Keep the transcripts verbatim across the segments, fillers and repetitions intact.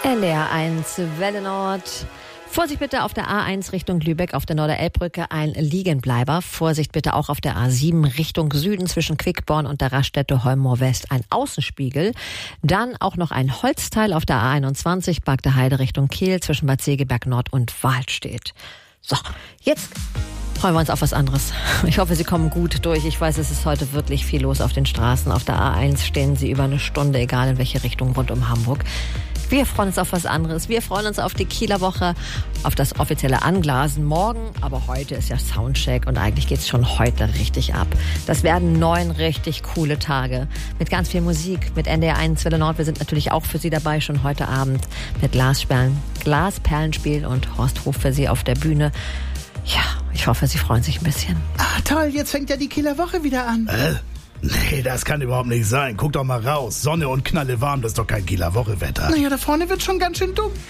N D R eins Welle Nord. Vorsicht bitte auf der A eins Richtung Lübeck auf der Norderelbbrücke ein Liegenbleiber. Vorsicht bitte auch auf der A sieben Richtung Süden zwischen Quickborn und der Raststätte Holmmoor West ein Außenspiegel. Dann auch noch ein Holzteil auf der A einundzwanzig Bagde Heide Richtung Kehl zwischen Bad Segeberg Nord und Wahlstedt. So, jetzt freuen wir uns auf was anderes. Ich hoffe, Sie kommen gut durch. Ich weiß, es ist heute wirklich viel los auf den Straßen. Auf der A eins stehen Sie über eine Stunde, egal in welche Richtung, rund um Hamburg. Wir freuen uns auf was anderes. Wir freuen uns auf die Kieler Woche, auf das offizielle Anglasen morgen. Aber heute ist ja Soundcheck und eigentlich geht's schon heute richtig ab. Das werden neun richtig coole Tage mit ganz viel Musik, mit N D R eins Welle Nord. Wir sind natürlich auch für Sie dabei, schon heute Abend mit Glasperlen, Glasperlenspiel und Horst Hof für Sie auf der Bühne. Ja, ich hoffe, Sie freuen sich ein bisschen. Ah, toll, jetzt fängt ja die Kieler Woche wieder an. Äh? Nee, das kann überhaupt nicht sein. Guck doch mal raus. Sonne und Knalle warm, das ist doch kein Kieler Woche-Wetter. Naja, da vorne wird schon ganz schön dunkel.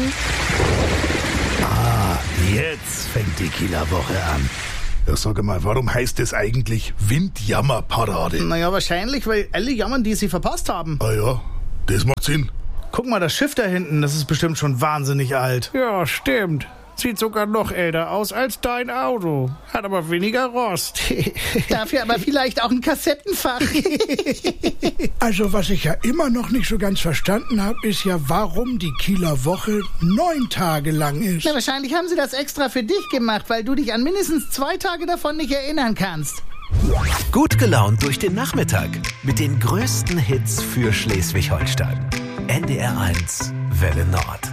Ah, jetzt fängt die Kieler Woche an. Ja, sag mal, warum heißt es eigentlich Windjammerparade? Naja, wahrscheinlich, weil alle jammern, die sie verpasst haben. Ah ja, das macht Sinn. Guck mal, das Schiff da hinten, das ist bestimmt schon wahnsinnig alt. Ja, stimmt. Sieht sogar noch älter aus als dein Auto. Hat aber weniger Rost. Dafür aber vielleicht auch ein Kassettenfach. Also was ich ja immer noch nicht so ganz verstanden habe, ist ja, warum die Kieler Woche neun Tage lang ist. Na, wahrscheinlich haben sie das extra für dich gemacht, weil du dich an mindestens zwei Tage davon nicht erinnern kannst. Gut gelaunt durch den Nachmittag mit den größten Hits für Schleswig-Holstein. N D R eins Welle Nord.